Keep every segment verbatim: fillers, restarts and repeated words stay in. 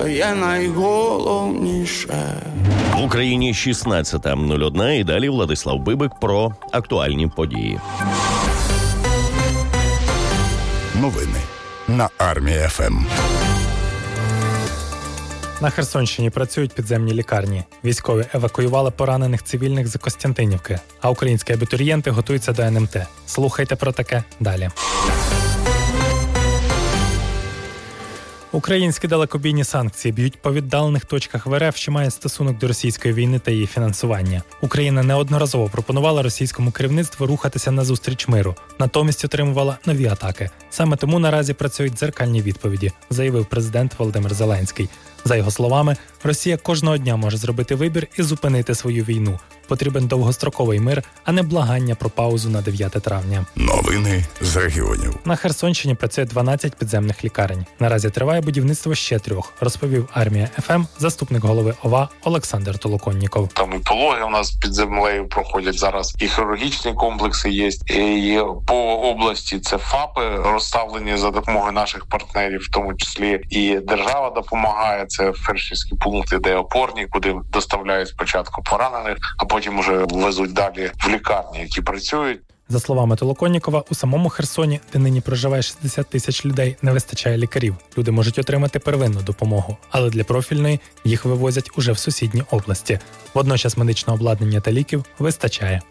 то є найголовніше. В Україні шістнадцята нуль одна і далі Владислав Бибик про актуальні події. Новини на Армія еф ем. На Херсонщині працюють підземні лікарні. Військові евакуювали поранених цивільних з Костянтинівки, а українські абітурієнти готуються до ен ем те. Слухайте про таке далі. Українські далекобійні санкції б'ють по віддалених точках в ер еф, що має стосунок до російської війни та її фінансування. Україна неодноразово пропонувала російському керівництву рухатися назустріч миру, натомість отримувала нові атаки. Саме тому наразі працюють дзеркальні відповіді, заявив президент Володимир Зеленський. За його словами, Росія кожного дня може зробити вибір і зупинити свою війну. Потрібен довгостроковий мир, а не благання про паузу на дев'яте травня. Новини з регіонів. На Херсонщині працює дванадцять підземних лікарень. Наразі триває будівництво ще трьох, розповів Армія еф ем заступник голови ОВА Олександр Толоконніков. Там і пологи у нас під землею проходять зараз, і хірургічні комплекси є, і по області це ФАПи розставлені за допомогою наших партнерів, в тому числі і держава допомагає. Це фельдшерські пункти, де опорні, куди доставляють спочатку поранених, а потім уже везуть далі в лікарні, які працюють. За словами Толоконнікова, у самому Херсоні, де нині проживає шістдесят тисяч людей, не вистачає лікарів. Люди можуть отримати первинну допомогу, але для профільної їх вивозять уже в сусідні області. Водночас медичного обладнання та ліків вистачає.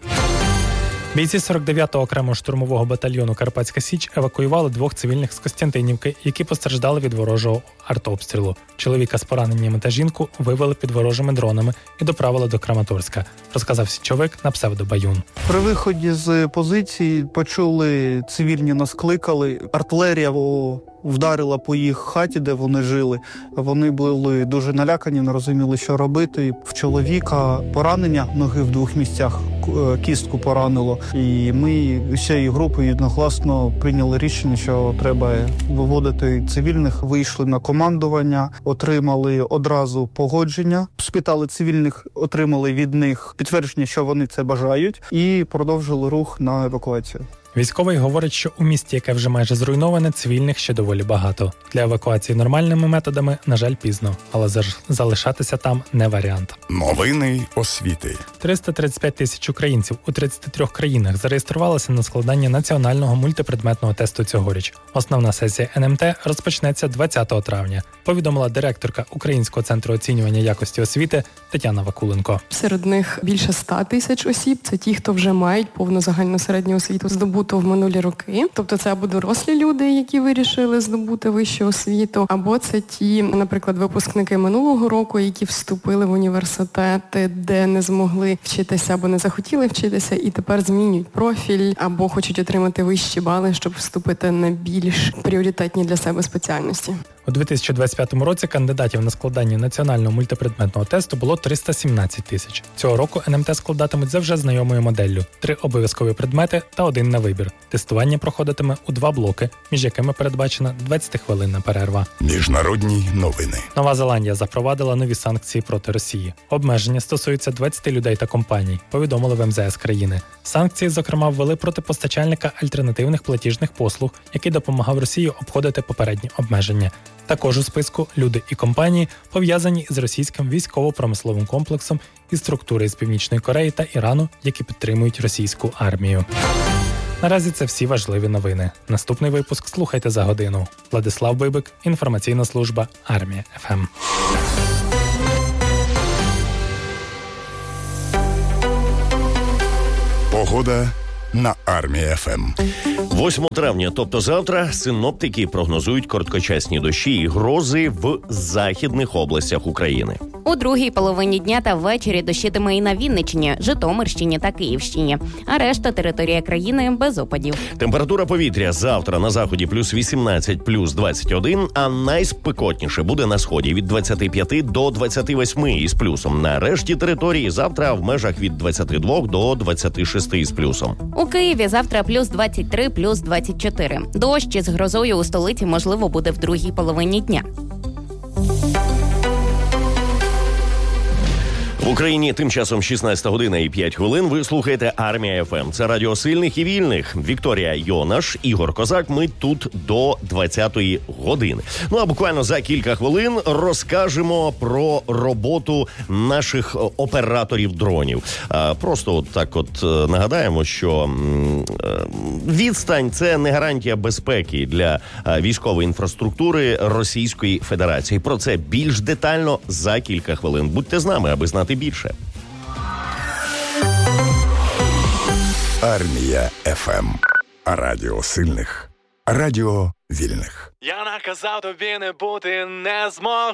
Бійці сорок дев'ятого окремого штурмового батальйону «Карпатська Січ» евакуювали двох цивільних з Костянтинівки, які постраждали від ворожого артобстрілу. Чоловіка з пораненнями та жінку вивели під ворожими дронами і доправили до Краматорська, розказав січовик на псевдо Баюн. При виході з позиції почули, цивільні нас кликали, артилерія вдарила по їх хаті, де вони жили. Вони були дуже налякані, не розуміли, що робити. В чоловіка поранення ноги в двох місцях, кістку поранило. І ми всією групою одногласно прийняли рішення, що треба виводити цивільних. Вийшли на командування, отримали одразу погодження. Спитали цивільних, отримали від них підтвердження, що вони це бажають, і продовжили рух на евакуацію. Військовий говорить, що у місті, яке вже майже зруйноване, цивільних ще доволі багато. Для евакуації нормальними методами, на жаль, пізно, але залишатися там не варіант. Новини освіти. триста тридцять п'ять тисяч українців у тридцяти трьох країнах зареєструвалися на складання національного мультипредметного тесту цьогоріч. Основна сесія ен ем те розпочнеться двадцятого травня, повідомила директорка Українського центру оцінювання якості освіти Тетяна Вакуленко. Серед них більше ста тисяч осіб – це ті, хто вже мають повну загальну середню освіту здобути в минулі роки. Тобто це або дорослі люди, які вирішили здобути вищу освіту, або це ті, наприклад, випускники минулого року, які вступили в університети, де не змогли вчитися або не захотіли вчитися, і тепер змінюють профіль, або хочуть отримати вищі бали, щоб вступити на більш пріоритетні для себе спеціальності. У дві тисячі двадцять п'ятому році кандидатів на складання національного мультипредметного тесту було триста сімнадцять тисяч. Цього року ен ем те складатимуть за вже знайомою моделлю. Три обов'язкові предмети та один на вибір. Тестування проходитиме у два блоки, між якими передбачена двадцятихвилинна перерва. Міжнародні новини. Нова Зеландія запровадила нові санкції проти Росії. Обмеження стосуються двадцяти людей та компаній, повідомили в ем зе ес країни. Санкції, зокрема, ввели проти постачальника альтернативних платіжних послуг, який допомагав Росії обходити попередні обмеження. Також у списку люди і компанії, пов'язані з російським військово-промисловим комплексом і структури з Північної Кореї та Ірану, які підтримують російську армію. Наразі це всі важливі новини. Наступний випуск слухайте за годину. Владислав Бибик, інформаційна служба Армія еф ем. Погода на Армія еф ем. восьмого травня, тобто завтра, синоптики прогнозують короткочасні дощі і грози в західних областях України. У другій половині дня та ввечері дощитиме і на Вінниччині, Житомирщині та Київщині, а решта території країни без опадів. Температура повітря завтра на заході плюс вісімнадцять, плюс двадцять один, а найспекотніше буде на сході від двадцяти п'яти до двадцяти восьми із плюсом. На решті території завтра в межах від двадцяти двох до двадцяти шести із плюсом. У Києві завтра плюс двадцять три, плюс двадцять чотири. Дощ із грозою у столиці можливо буде в другій половині дня. В Україні тим часом шістнадцята година і п'ять хвилин. Ви слухаєте Армія еф ем. Це радіо сильних і вільних. Вікторія Йонаш, Ігор Козак. Ми тут до двадцятої години. Ну а буквально за кілька хвилин розкажемо про роботу наших операторів дронів. Просто от так от нагадаємо, що відстань – це не гарантія безпеки для військової інфраструктури Російської Федерації. Про це більш детально за кілька хвилин. Будьте з нами, аби знати більше. Армія еф ем. Радіо сильних. Радіо вільних. Я наказав тобі не бути, не змог.